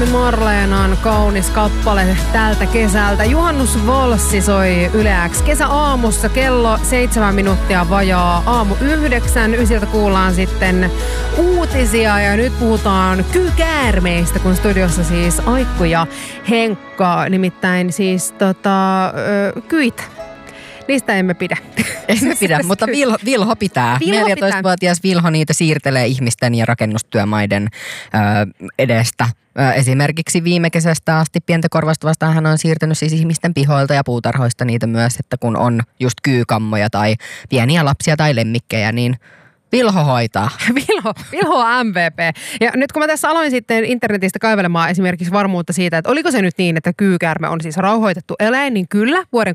Marleenan kaunis kappale tältä kesältä. Juhannusvalssi soi Yle X kesäaamussa kello 7 minuuttia vajaa aamu 9. Ysiltä kuullaan sitten uutisia ja nyt puhutaan kyykäärmeistä, kun studiossa siis Aikku ja Henkka, nimittäin siis kyitä. Niistä emme pidä. Emme pidä, mutta Vilho pitää. 14-vuotias Vilho niitä siirtelee ihmisten ja rakennustyömaiden edestä. Esimerkiksi viime kesästä asti pientä korvasta vastaan hän on siirtänyt siis ihmisten pihoilta ja puutarhoista niitä myös, että kun on just kyykammoja tai pieniä lapsia tai lemmikkejä, niin Vilho hoitaa. Vilho on MVP. Ja nyt kun mä tässä aloin sitten internetistä kaivelemaan esimerkiksi varmuutta siitä, että oliko se nyt niin, että kyykäärme on siis rauhoitettu eläin, niin kyllä, vuoden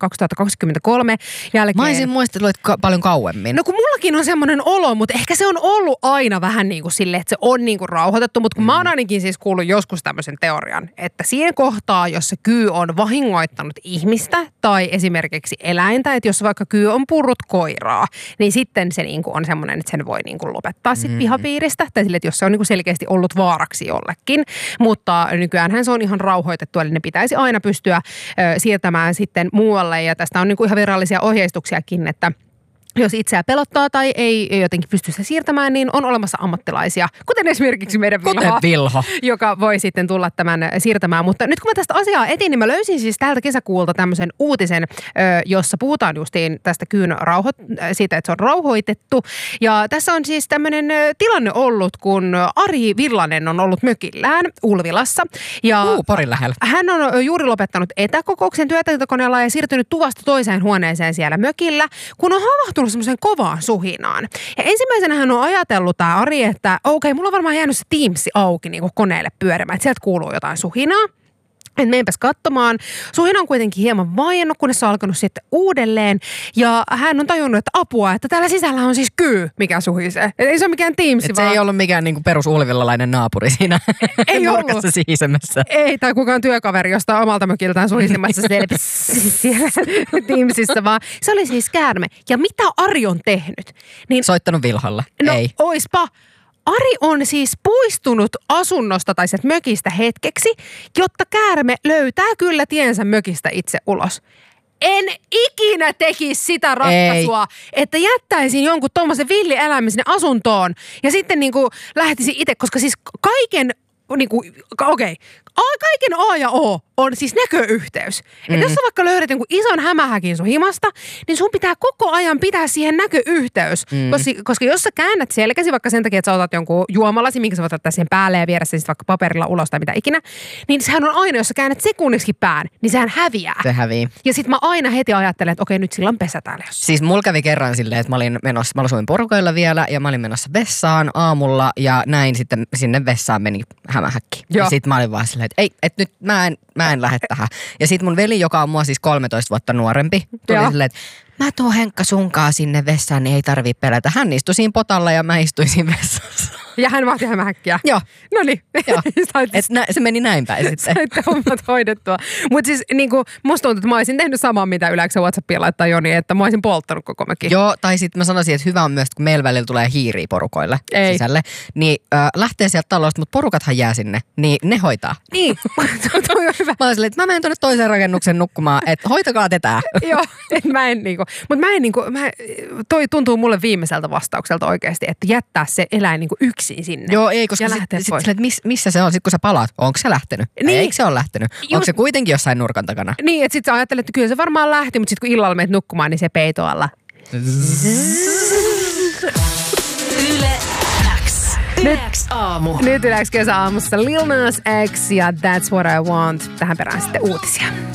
2023 jälkeen. Mä olisin muistellut paljon kauemmin. No kun mullakin on semmoinen olo, mutta ehkä se on ollut aina vähän niin kuin silleen, että se on niin kuin rauhoitettu, mutta kun mä oon ainakin siis kuullut joskus tämmöisen teorian, että siinä kohtaa, jos se kyy on vahingoittanut ihmistä tai esimerkiksi eläintä, että jos vaikka kyy on purrut koiraa, niin sitten se niin kuin on semmoinen, että sen voi niin kuin lopettaa sitten pihapiiristä, tai sille, että jos se on niin kuin selkeästi ollut vaaraksi jollekin, mutta nykyäänhän se on ihan rauhoitettu, eli ne pitäisi aina pystyä siirtämään sitten muualle, ja tästä on niin kuin ihan virallisia ohjeistuksiakin, että jos itseä pelottaa tai ei jotenkin pysty sitä siirtämään, niin on olemassa ammattilaisia, kuten esimerkiksi meidän Vilho, joka voi sitten tulla tämän siirtämään. Mutta nyt kun mä tästä asiaa etin, niin mä löysin siis tältä kesäkuulta tämmöisen uutisen, jossa puhutaan justiin tästä kyyn siitä, että se on rauhoitettu. Ja tässä on siis tämmöinen tilanne ollut, kun Ari Villanen on ollut mökillään Ulvilassa. Ja Porin lähellä. Hän on juuri lopettanut etäkokouksen työtietokoneella ja siirtynyt tuvasta toiseen huoneeseen siellä mökillä, kun on havahtunut semmoisen kovaan suhinaan. Ja ensimmäisenä hän on ajatellut tämä Ari, että okei, mulla on varmaan jäänyt se Teams auki niin kuin koneelle pyörimään, että sieltä kuuluu jotain suhinaa. Että meinpäs katsomaan. Suhina on kuitenkin hieman vaiennut, kunnes se on alkanut sitten uudelleen. Ja hän on tajunnut, että apua, että täällä sisällä on siis kyy, mikä suhisee. Et ei se ole mikään Teams, vaan se ei ollut mikään niinku perusulvillalainen naapuri siinä ei nurkassa sihisemässä. Ei, tai kukaan työkaveri, josta omalta mökiltään suhisemassa siellä Teamsissa, vaan se oli siis käärme. Ja mitä Ari on tehnyt? Niin, soittanut Vilholle? No, ei. Oispa. Ari on siis poistunut asunnosta tai sieltä mökistä hetkeksi, jotta käärme löytää kyllä tiensä mökistä itse ulos. En ikinä tekisi sitä ratkaisua, että jättäisin jonkun tommosen villieläimen sinne asuntoon ja sitten niinku lähtisin itse, koska siis kaiken kaiken A ja O on siis näköyhteys. Että jos sä vaikka löydät jonkun ison hämähäkin sun himasta, niin sun pitää koko ajan pitää siihen näköyhteys. Koska jos sä käännät selkäsi vaikka sen takia, että sä otat jonkun juomalasi, minkä sä voit ottaa siihen päälle ja viedä sen vaikka paperilla ulos tai mitä ikinä, niin sehän on aina, jos sä käännät sekunniksi pään, niin sehän häviää. Se hävii. Ja sit mä aina heti ajattelen, että okei, nyt sillä on pesä täällä jossain. Siis mulla kävi kerran silleen, että mä asuin porukoilla vielä ja mä olin menossa vessaan aamulla ja näin sitten sinne vessaan meni hämähäkki. Joo. Ja sit mä olin vaan silleen, että ei, nyt mä en lähde tähän. Ja sit mun veli, joka on mua siis 13 vuotta nuorempi, tuli silleen, että mä tuon Henkka sunkaan sinne vessaan, niin ei tarvii pelätä. Hän istui siinä potalla ja mä istuin siinä vessassa. Ja hän vahti hämähäkkiä. Joo. Noniin. Joo. Se meni näin päin sitten. Saitte hommat hoidettua. Mutta siis niinku, musta tuntuu, että mä olisin tehnyt samaa, mitä yleensä WhatsAppia laittaa Joni, että mä olisin polttanut koko mökin. Joo, tai sitten mä sanoisin, että hyvä on myös, kun meillä välillä tulee hiiriä porukoille sisälle, niin lähtee sieltä talosta, mutta porukathan jää sinne, niin ne hoitaa. Niin, toi on hyvä. Mä olisin, että mä menen tuonne toiseen rakennuksen nukkumaan, että hoitakaa tetää. Joo, että toi tuntuu mulle viimeiseltä vastaukselta oikeasti, että jättää se eläin niinku yksin sinne. Joo, ei, koska sitten missä se on, sit kun sä palaat, onko se lähtenyt? Niin. Eikö se ole lähtenyt? Onko se kuitenkin jossain nurkan takana? Niin, että sit sä ajattelet, että kyllä se varmaan lähti, mutta sit kun illalla menet nukkumaan, niin se peito alla. Yle X. Yle X aamu. Nyt Yle X kesäaamussa Lil Nas X ja That's What I Want. Tähän perään sitten uutisia.